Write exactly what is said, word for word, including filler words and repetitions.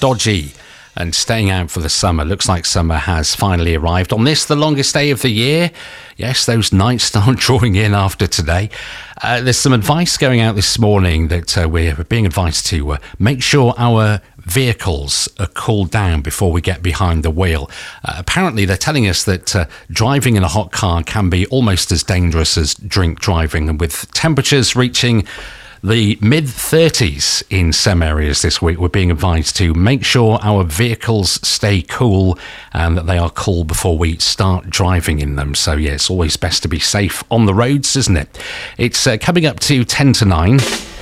dodgy and staying out for the summer. Looks like summer has finally arrived. On this, the longest day of the year, yes, those nights start drawing in after today. Uh, there's some advice going out this morning that uh, we're being advised to uh, make sure our vehicles are cooled down before we get behind the wheel. Uh, apparently, they're telling us that uh, driving in a hot car can be almost as dangerous as drink driving, and with temperatures reaching the mid thirties in some areas this week, we're being advised to make sure our vehicles stay cool and that they are cool before we start driving in them. So, yeah, it's always best to be safe on the roads, isn't it? It's uh, coming up to ten to nine.